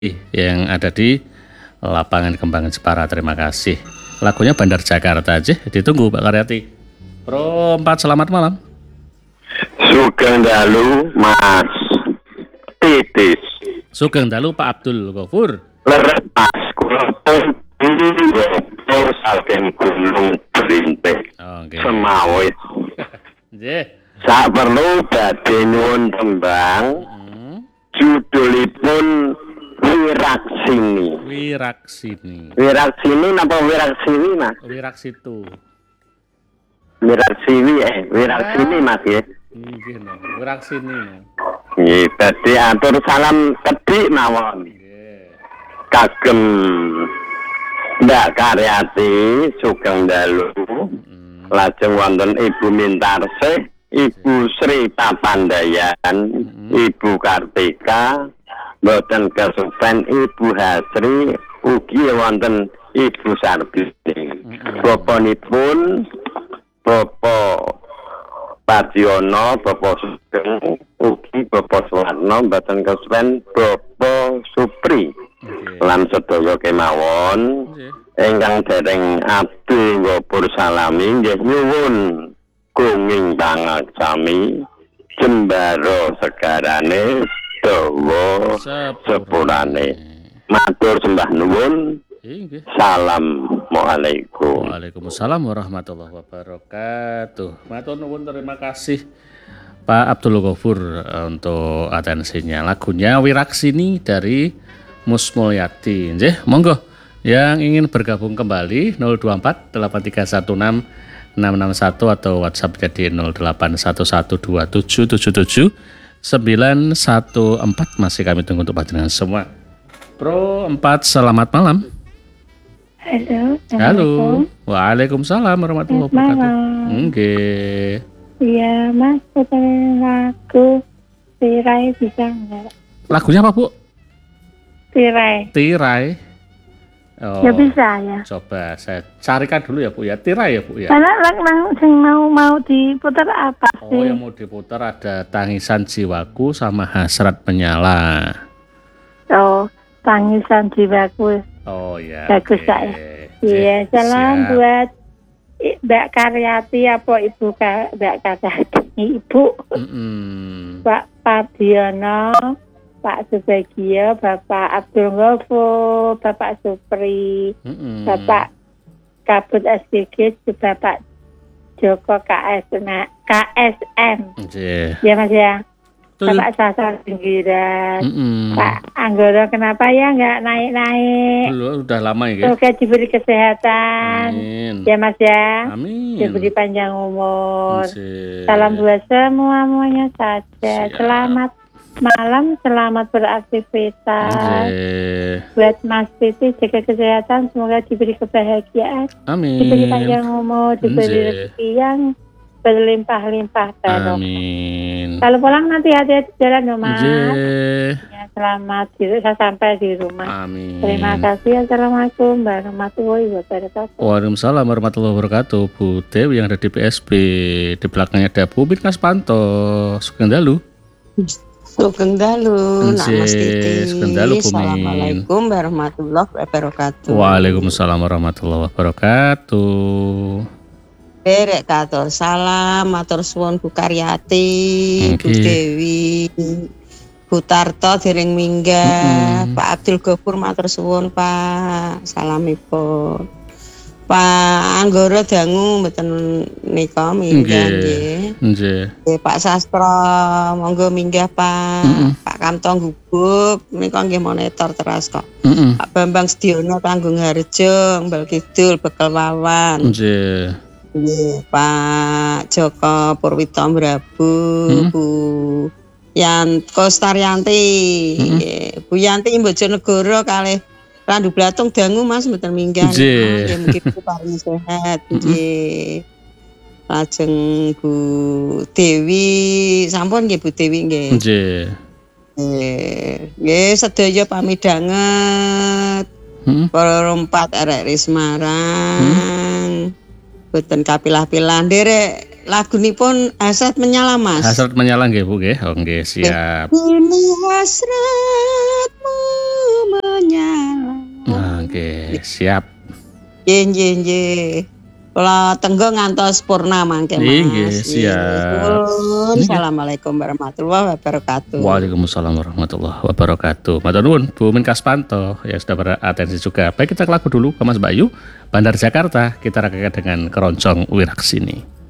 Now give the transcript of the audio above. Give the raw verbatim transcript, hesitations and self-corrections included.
yang ada di lapangan Kembangan Jepara. Terima kasih. Lagunya Bandar Jakarta aja. Ditunggu Mbak Karyati. Pro empat, selamat malam. Sugeng dalu Mas Titis. Sugeng dalu Pak Abdul Ghafur. Leret Mas kula pun saking gunung Brintik. Oke. Semawis. Nggih. Sak perlu badhe nyuwun tembang. Hmm. Judulipun Wiraksini. Wiraksini. Wiraksini napa Wiraksini Mas? Wiraksitu. Wiraksini eh Wiraksini Mas ya. Nggih no. Wiraksini no. Nggih, dadi atur salam kedik mawon. Nggih. Kagem Mbak Karyati Sugeng dalu. Hmm. Lajeng wonten Ibu Mintarsih, Ibu Sri Papandayan, Hmm. Ibu Kartika, mboten kesupen Ibu Hasri, ugi wonten Ibu Sarbini. Hmm. Bapanipun Bapak Padiono, Bapak Sugeng, ugi Bapak Suwarno, mboten kesupen Bapak Supri. Nggih. Lan sedaya kemawon Nggih. ingkang dereng abdi ngopur salami nggih nyuwun gunging pangaksami jembaro segarane dawa sepurane. Matur sembah nuwun. Nggih. Assalamualaikum. Waalaikumsalam warahmatullahi wabarakatuh. Matur nuwun, terima kasih Pak Abdul Ghafur untuk atensinya. Lagunya Wiraksini dari Mus Mulyati. Nggih, monggo yang ingin bergabung kembali nol dua empat delapan tiga satu enam enam enam satu atau WhatsApp jadi nol delapan satu satu dua tujuh tujuh tujuh sembilan satu empat. Masih kami tunggu untuk panjenengan semua. Pro empat, selamat malam. Halo. Halo. Waalaikumsalam warahmatullahi wabarakatuh. Nggih. Iya, Mas, puterin lagu Tirai bisa enggak? Lagunya apa, Bu? Tirai. Tirai. Oh, Ya bisa ya. coba saya carikan dulu ya, Bu ya. Tirai ya, Bu ya. Karena lang sing mau mau diputar apa sih? Oh, yang mau diputar ada Tangisan Jiwaku sama Hasrat Menyala. Oh, tangisan jiwaku. Oh ya. Bagus, oke. Kak, ya. Oke, Iya, salam siap. buat I- Mbak Karyati apa Ibu Ka- Mbak Karyati, Ibu Mm-mm. Pak Padiono, Pak Subagio, Bapak Abdul Ghafur, Bapak Supri, Mm-mm. Bapak Kabut S D G, Bapak Joko K S N, K S M, Nggih. ya Mas ya, Betul. Bapak Sasar Pinggiran, Mm-mm. Pak Anggoro, kenapa ya nggak naik-naik? Belum, udah lama ya, Nggih? Semoga diberi kesehatan, Amin. ya Mas ya, Amin. diberi panjang umur. Nggih. Salam buat semua-muanya saja. Siap. Selamat malam, selamat beraktivitas. Nggih. Buat Mas Titi, jaga kesehatan, semoga diberi kebahagiaan, diberi panjang Amin. umur, diberi Nggih. rezeki yang berlimpah-limpah barokah. Amin. Kalau pulang nanti hati-hati jalan dong, Mas. Nggih. Ya, selamat bisa sampai di rumah. Amin. Terima kasih. Assalamualaikum warahmatullahi wabarakatuh. Waalaikumsalam warahmatullahi wabarakatuh. Bu Dewi yang ada di P S B. Di belakangnya ada Bu Bin Kaspanto. Sugeng dalu. Sugeng dalu, Nak Mas Nggih, Titi. sugeng dalu, Bu Min. Assalamualaikum warahmatullahi wabarakatuh. Waalaikumsalam warahmatullahi wabarakatuh. Berek katur salam, matur suwun Bu Karyati, Bu Nggih. Dewi, Bu Tarto dereng minggah, Mm-mm. Pak Abdul Ghafur matur suwun Pak, salamipun. Pak Anggoro dangu mboten nika minggah Nggih. nggih. Nggih. Nggih, Pak Sastro monggo minggah Pak. Mm-mm. Pak Kamto Gubuk menika nggih monitor teras kok. Heeh. Pak Bambang Sediono Tanggung Harjo, Mbal Kidul Bekel Wawan. Nggih. Nggih, Pak Joko Purwito Mrabu, Mm-mm. Bu Yanko Staryanti, Mm-mm. nggih, Bu Yanti Bojonegoro kalih Randu Blatung dangu Mas mboten minggah. Nggih. Nggih, mungkin Bu paring sehat nggih. Lajeng Bu Dewi, sampun nggih Bu Dewi nggih. Nggih. Nggih, nggih sedaya pamidanget. Heeh. Para rompat arek Semarang. Boten kapilah-pilah nderek lagunipun Hasrat Menyala Mas. Hasrat Menyala nggih Bu nggih. Oh nggih, siap. Ini hasratmu Oke, siap. Nggih, nggih, nggih. Kula tenggo ngantos purna mangke Mas. Nggih, siap. Nuwun. Assalamualaikum warahmatullahi wabarakatuh. Waalaikumsalam warahmatullahi wabarakatuh. Matur nuwun Bu Min Kaspanto yang sudah beratensi juga. Baik, kita ke lagu dulu ke Mas Bayu, Bandar Jakarta. Kita rakakan dengan keroncong Wiraksini.